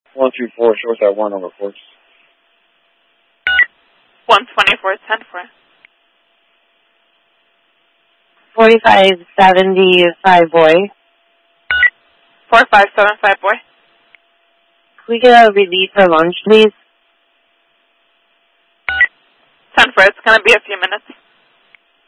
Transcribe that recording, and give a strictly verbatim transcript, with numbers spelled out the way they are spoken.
one three four, short side one over course. one twenty-four, ten four. forty-five seventy-five, boy. four five seven five, boy. Can we get a relief for lunch, please? ten four, it's going to be a few minutes.